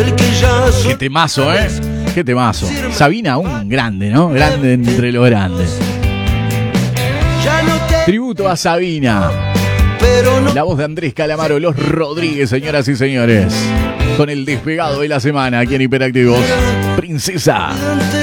Qué temazo, ¿eh? Qué temazo. Sabina, un grande, ¿no? Grande entre los grandes. Tributo a Sabina. La voz de Andrés Calamaro, Los Rodríguez, señoras y señores. Con el despegado de la semana aquí en Hiperactivos. Princesa.